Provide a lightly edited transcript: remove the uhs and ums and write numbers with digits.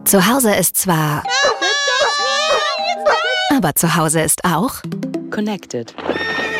Zu Hause ist zwar... Aber zu Hause ist auch... Connected.